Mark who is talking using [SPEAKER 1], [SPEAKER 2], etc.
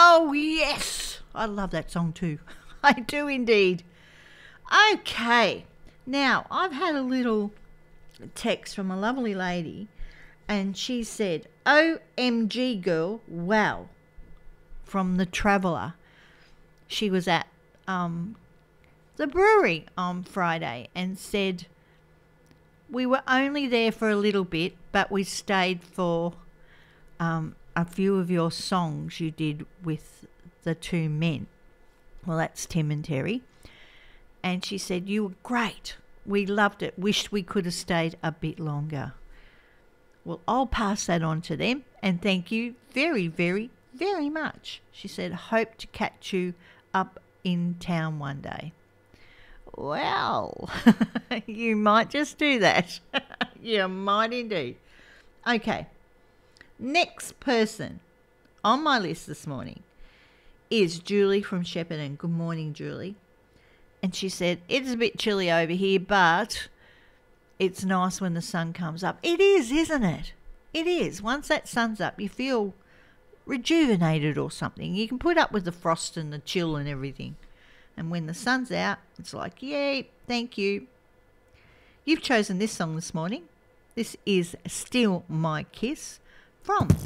[SPEAKER 1] Oh, yes. I love that song too. I do indeed. Okay. Now, I've had a little text from a lovely lady, and she said, OMG girl, wow, from The Traveller. She was at the brewery on Friday and said, we were only there for a little bit, but we stayed for a few of your songs you did with the two men. Well, that's Tim and Terry. And she said, you were great. We loved it. Wished we could have stayed a bit longer. Well, I'll pass that on to them. And thank you very, very, very much. She said, hope to catch you up in town one day. Well, you might just do that. You might indeed. Okay. Next person on my list this morning is Julie from Shepparton. Good morning, Julie. And she said, it's a bit chilly over here, but it's nice when the sun comes up. It is, isn't it? It is. Once that sun's up, you feel rejuvenated or something. You can put up with the frost and the chill and everything. And when the sun's out, it's like, yay, thank you. You've chosen this song this morning. This is Steal My Kiss from